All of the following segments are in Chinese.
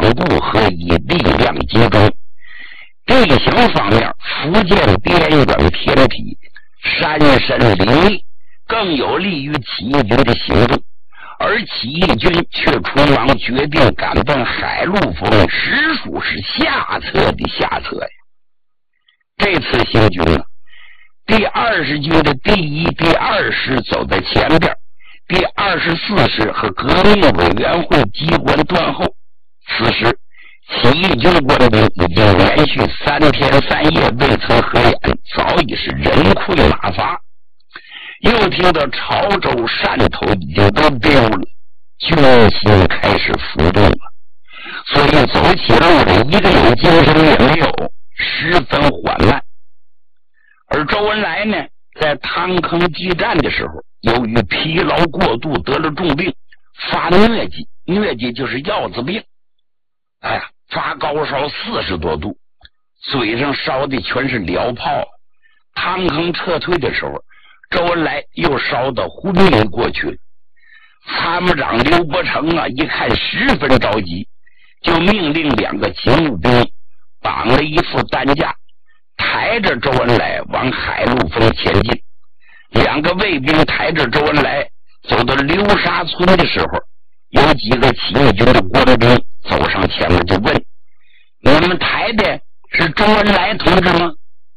固合一，力量集中。地形方面，福建边远偏僻，山深林立，更有利于起义军的行动。而起义军却匆忙决定赶奔海陆丰，实属是下策的下策呀。这次行军呢，第20军的第1、第2师走在前边，第24师和革命委员会机关断后。此时起义军官兵已经连续3天3夜未曾合眼，早已是人困马乏。又听到潮州、汕头已经都丢了，军心开始浮动了，所以走起路来一个有精神也没有，十分缓慢。而周恩来呢，在汤坑激战的时候，由于疲劳过度得了重病，发疟疾，疟疾就是药子病。哎呀，发高烧40多度，嘴上烧的全是燎泡。汤坑撤退的时候，周恩来又烧到昏迷过去了。参谋长刘伯承啊，一看十分着急，就命令2个勤务兵绑了一副担架，抬着周恩来往海陆丰前进。2个卫兵抬着周恩来走到流沙村的时候，有几个起义军的官兵走上前来就问：“你们抬的是周恩来同志吗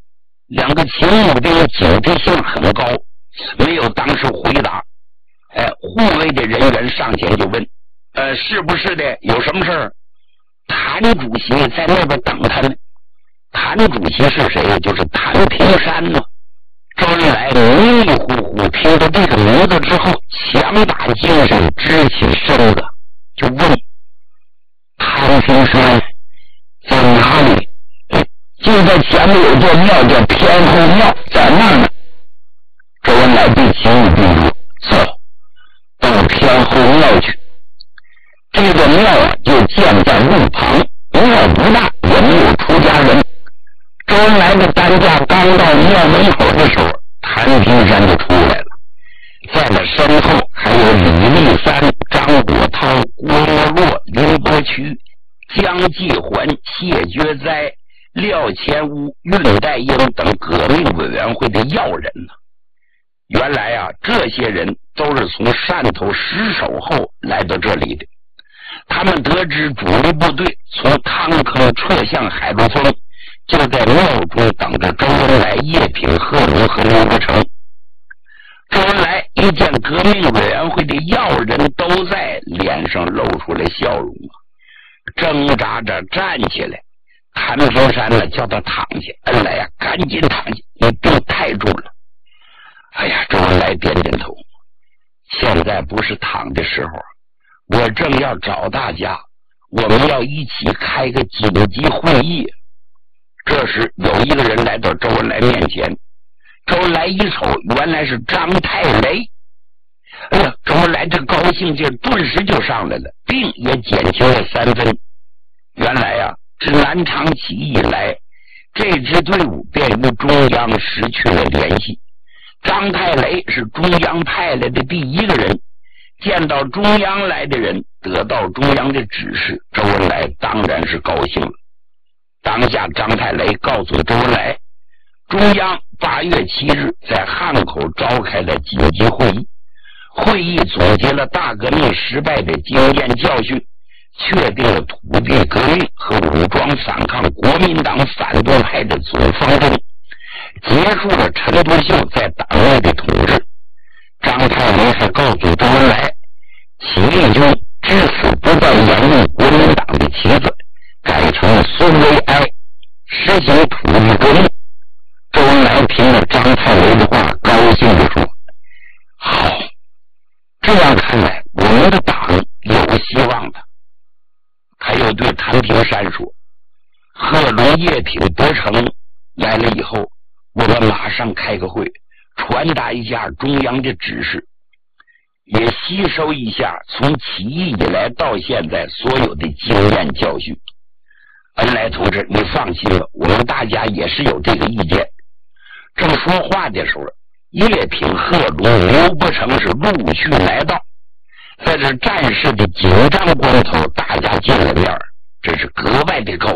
？”2个勤务兵警惕性很高，没有当时回答。护卫的人员上前就问：“是不是的？有什么事儿？”谭主席在那边等他呢。谭主席是谁？就是谭平山呢。周恩来迷迷糊糊听到这个名字之后，强打精神，直起身子，就问：“谭平山在哪里？”“就在前面有座庙叫天后庙，在那儿呢。”周恩来对勤务兵说：“走，到天后庙去。”这个庙啊，就建在路旁，庙不大，也没有出家人。周恩来的担架刚到庙门口的时候，谭平山就出来了，在他身后还有李立三、张国焘、郭沫若、林伯渠、江继环、谢觉哉、廖乾乌、恽代英等革命委员会的要人呢。原来啊，这些人都是从汕头失守后来到这里的。他们得知主力部队从汤坑撤向海陆丰，就在庙中等着周恩来、叶挺、贺龙和刘伯承。周恩来一见革命委员会的要人都在，脸上露出了笑容啊，挣扎着站起来。谭平山呢，叫他躺下。恩来呀，赶紧躺下，你病太重了。哎呀，周恩来点点头。现在不是躺的时候，我正要找大家，我们要一起开个紧急会议。这时有一个人来到周恩来面前，周恩来一瞅，原来是张太雷。哎呀，周恩来这高兴劲顿时就上来了，病也减轻了3分。原来呀，自南昌起义以来，这支队伍便与中央失去了联系。张太雷是中央派来的第一个人，见到中央来的人，得到中央的指示，周恩来当然是高兴了。当下张太雷告诉周恩来，中央8月7日在汉口召开了紧急会议，会议总结了大革命失败的经验教训，确定了土地革命和武装反抗国民党反动派的总方针，结束了陈独秀在党内的统治。张太雷还告诉周恩来，起义军至此不再沿用国民党的旗子，改成孙维埃，实行土地革命。周恩来听了张太雷的话，高兴地说：“好，这样看来我们的党有希望的。”他又对谭平山说：“贺龙、叶挺、伯承来了以后，我们马上开个会，传达一下中央的指示，也吸收一下从起义以来到现在所有的经验教训。恩来同志，你放心了，我们大家也是有这个意见。”正说话的时候，叶挺、贺龙、刘伯承是陆续来到。在这战事的紧张关头，大家见了面，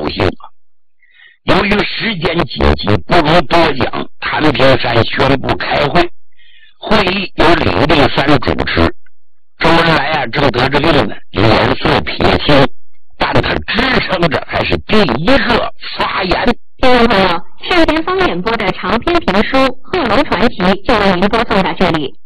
兴啊。由于时间紧急，不容多讲，谭平山宣布开会，会议由李立三主持。周恩来正得着病呢，脸色撇青，但他支撑着还是第一个发言。 听众朋友，单田芳演播的长篇评书《贺龙传奇》就为您播送到这里。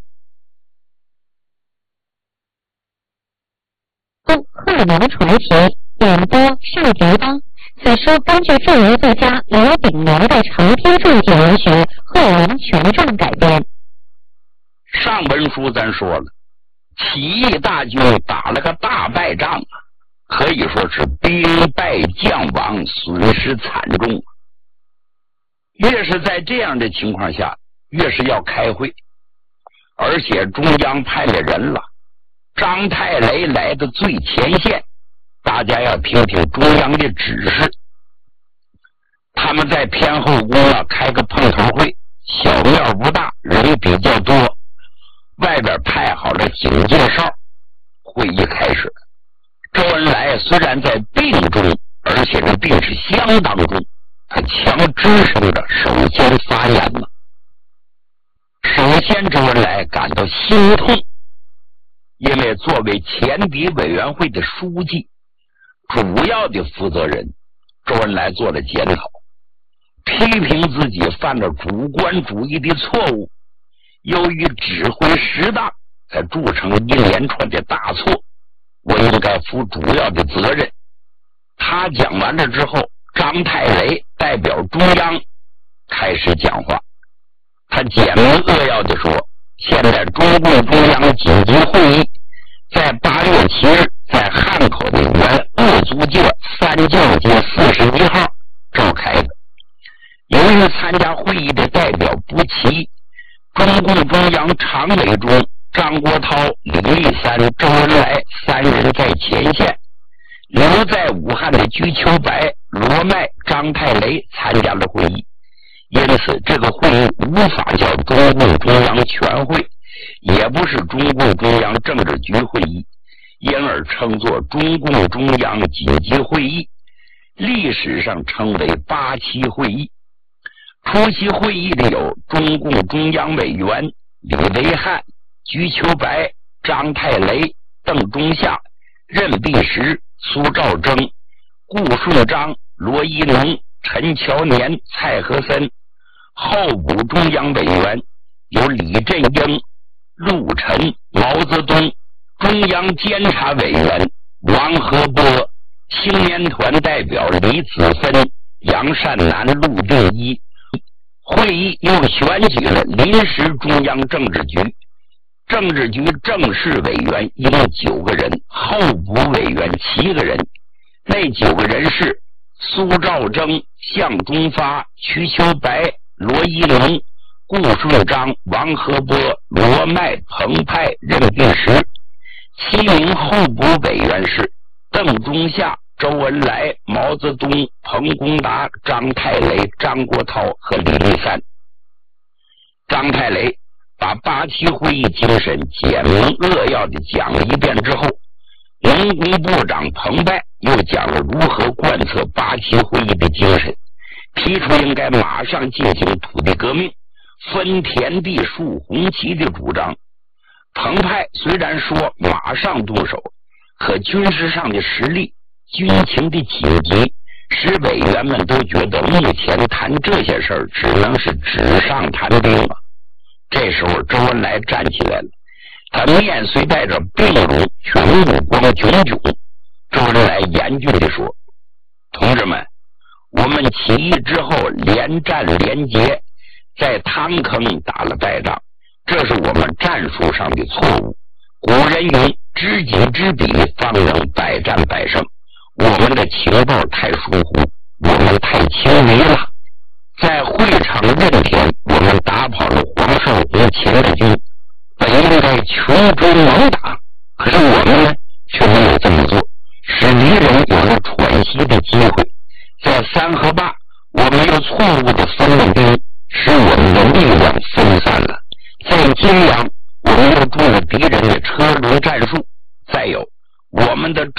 贺龙传奇演播邵觉邦。此书根据著名作家刘炳良的长篇传记文学《贺龙全传》改编。 上文书咱说了，起义大军打了个大败仗啊，可以说是兵败将亡，损失惨重。越是在这样的情况下，越是要开会，而且中央派了人了，张太雷来的最前线，大家要听听中央的指示。他们在偏后宫开个碰头会，小庙不大，人比较多，外边派好了警戒哨。会议开始，周恩来虽然在病中，而且这病是相当重，他强支撑着首先发言了。首先周恩来感到心痛，因为作为前敌委员会的书记，主要的负责人，周恩来做了检讨，批评自己犯了主观主义的错误，由于指挥失当，才铸成一连串的大错，我应该负主要的责任。他讲完了之后，张太雷代表中央开始讲话，他简明扼要地说，现在中共中央紧急会议在8月7日在汉口的原鄂租界三将街41号召开的。由于参加会议的代表不齐，中共中央常委中张国焘、李立三、周恩来三人在前线，留在武汉的瞿秋白、罗迈、张太雷参加了会议，因此这个会议无法叫中共中央全会，也不是中共中央政治局会议，因而称作中共中央紧急会议，历史上称为8期会议。出席会议的有中共中央委员李维汉、瞿秋白、张太雷、邓中夏、任弼时、苏兆征、顾顺章、罗一农、陈乔年、蔡和森。候补中央委员有李振英、陆晨、毛泽东。中央监察委员王和波，青年团代表李子芬、杨善南、陆定一。会议又选举了临时中央政治局，政治局正式委员一共9个人，候补委员7个人。那9个人是苏兆征、向忠发、瞿秋白、罗一农、顾顺章、王和波、罗迈、彭湃、任弼时。7名候补委员是邓中夏、周恩来、毛泽东、彭公达、张太雷、张国焘和李立三。张太雷把8期会议精神简明扼要地讲了一遍之后，农工部长彭湃又讲了如何贯彻8期会议的精神，提出应该马上进行土地革命，分田地树红旗的主张。彭湃虽然说马上动手，可军事上的实力、军情的紧急，使委员们都觉得目前谈这些事儿只能是纸上谈兵了。这时候周恩来站起来了，他面虽带着病容，却目光炯炯。周恩来严峻地说，同志们，我们起义之后连战连捷，在汤坑打了败仗，这是我们战术上的错误。古人云，知己知彼，方能百战百胜。我们的情报太疏忽，我们太轻微了。在会场任田，我们打跑了黄绍竑秦的军，本应该穷追猛打，可是我们呢，却没有这么做，使敌人有了喘息的机会。在3河坝，我们又错误的分了兵，使我们的力量分散了。在金阳，我们又中了敌人的车轮战术。再有，我们的